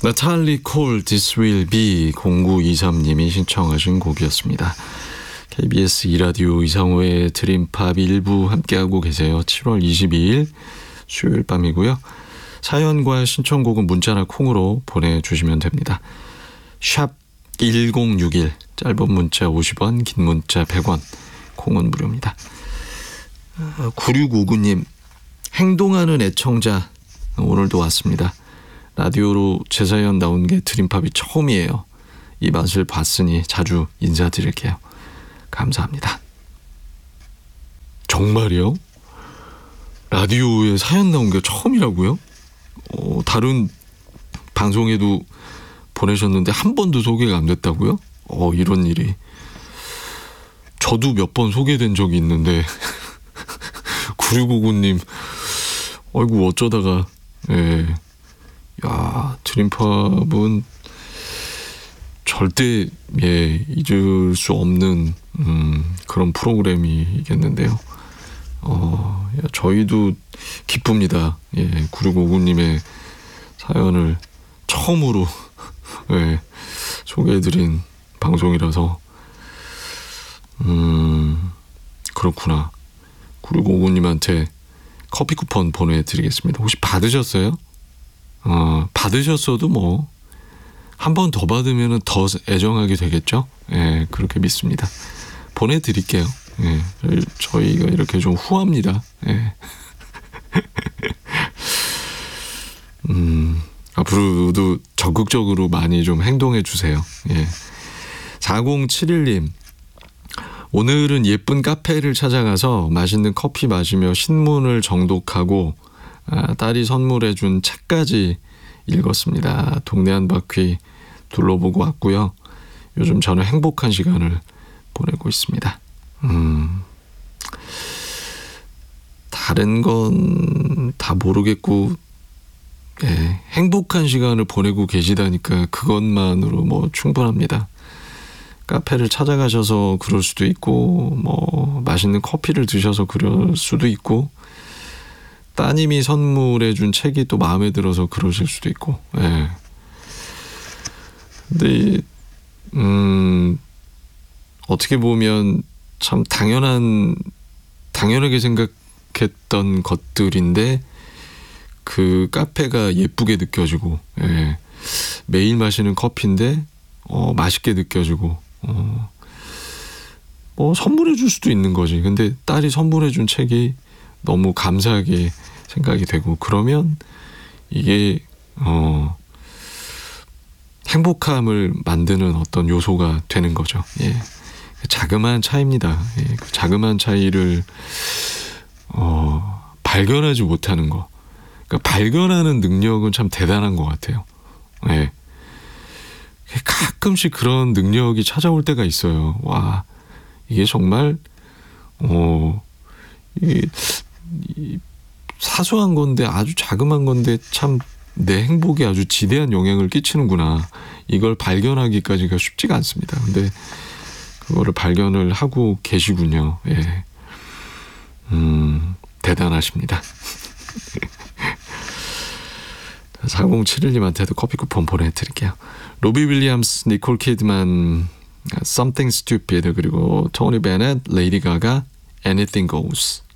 나탈리 콜 This Will Be 0923님이 신청하신 곡이었습니다. KBS 2라디오 이상호의 드림팝 일부 함께하고 계세요. 7월 22일 수요일 밤이고요. 사연과 신청곡은 문자나 콩으로 보내주시면 됩니다. 샵 1061 짧은 문자 50원, 긴 문자 100원, 콩은 무료입니다. 9659님, 행동하는 애청자 오늘도 왔습니다. 라디오로 제 사연 나온 게 드림팝이 처음이에요. 이 맛을 봤으니 자주 인사드릴게요. 감사합니다. 정말이요? 라디오에 사연 나온 게 처음이라고요? 다른 방송에도 보내셨는데 한 번도 소개가 안 됐다고요? 이런 일이. 저도 몇 번 소개된 적이 있는데 9659님 아이고 어쩌다가. 야, 드림팝은 절대 잊을 수 없는 그런 프로그램이겠는데요. 저희도 기쁩니다. 9659님의 사연을 처음으로 소개해드린 방송이라서 그렇구나. 9659님한테 커피 쿠폰 보내드리겠습니다. 혹시 받으셨어요? 받으셨어도 뭐 한 번 더 받으면 더 애정하게 되겠죠? 그렇게 믿습니다. 보내드릴게요. 저희가 이렇게 좀 후합니다. 앞으로도 적극적으로 많이 좀 행동해 주세요. 4071님, 오늘은 예쁜 카페를 찾아가서 맛있는 커피 마시며 신문을 정독하고 딸이 선물해 준 책까지 읽었습니다. 동네 한 바퀴 둘러보고 왔고요. 요즘 저는 행복한 시간을 보내고 있습니다. 다른 건 다 모르겠고 행복한 시간을 보내고 계시다니까 그것만으로 뭐 충분합니다. 카페를 찾아가셔서 그럴 수도 있고 뭐 맛있는 커피를 드셔서 그럴 수도 있고 따님이 선물해 준 책이 또 마음에 들어서 그러실 수도 있고. 근데 어떻게 보면 참 당연하게 생각했던 것들인데 그 카페가 예쁘게 느껴지고 매일 마시는 커피인데 맛있게 느껴지고 뭐 선물해 줄 수도 있는 거지. 근데 딸이 선물해 준 책이 너무 감사하게 생각이 되고 그러면 이게 행복함을 만드는 어떤 요소가 되는 거죠. 자그마한 차이입니다. 그 자그마한 차이를 발견하지 못하는 거. 그러니까 발견하는 능력은 참 대단한 것 같아요. 가끔씩 그런 능력이 찾아올 때가 있어요. 와, 이게 정말 이게 사소한 건데 아주 자그마한 건데 참 내 행복에 아주 지대한 영향을 끼치는구나. 이걸 발견하기까지가 쉽지가 않습니다. 근데 그거를 발견을 하고 계시군요. 대단하십니다. 4071님한테도 커피 쿠폰 보내드릴게요. 로비 윌리엄스, 니콜 키드만, Something Stupid, 그리고 토니 베넷, 레이디 가가, Anything Goes.